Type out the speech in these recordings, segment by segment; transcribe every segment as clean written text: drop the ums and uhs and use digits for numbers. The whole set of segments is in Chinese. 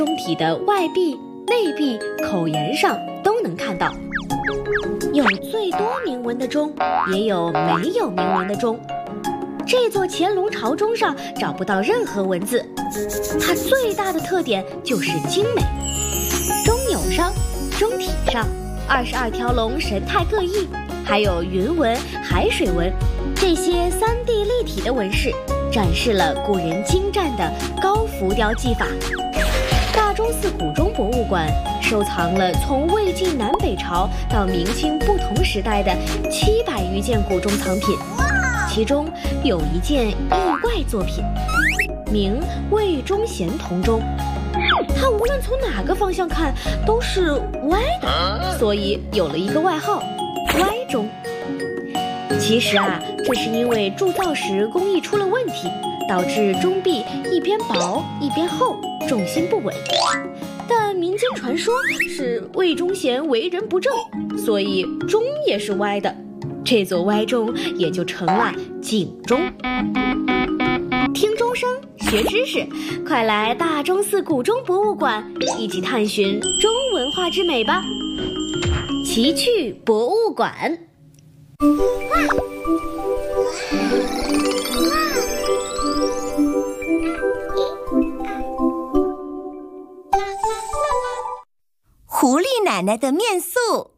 钟体的外壁、内壁、口沿上都能看到。有最多铭文的钟，也有没有铭文的钟。这座乾隆朝钟上找不到任何文字，它最大的特点就是精美。钟钮上、钟体上，22条龙神态各异，还有云纹、海水纹，这些3D 立体的纹饰，展示了古人精湛的高浮雕技法。大钟寺古钟博物馆收藏了从魏晋南北朝到明清不同时代的700余件古钟藏品，其中有一件意外作品，名魏忠贤铜钟。它无论从哪个方向看都是歪的，所以有了一个外号“歪钟”。其实这是因为铸造时工艺出了问题，导致钟壁一边薄一边厚，重心不稳。但民间传说是魏忠贤为人不正，所以钟也是歪的，这座歪钟也就成了警钟。听钟声学知识，快来大钟寺古钟博物馆一起探寻钟文化之美吧！奇趣博物馆。 狐狸奶奶的面塑。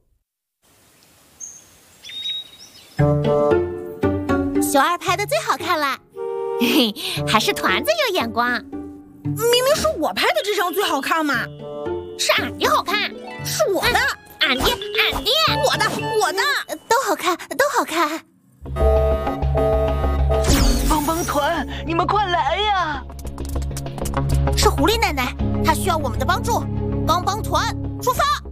熊二拍的最好看了，嘿嘿，还是团子有眼光。 明明是我拍的这张最好看嘛！ 是俺的好看， 是我的， 俺的， 我的， 都好看，都好看。 帮帮团，你们快来呀！ 是狐狸奶奶，她需要我们的帮助。帮帮团，出发！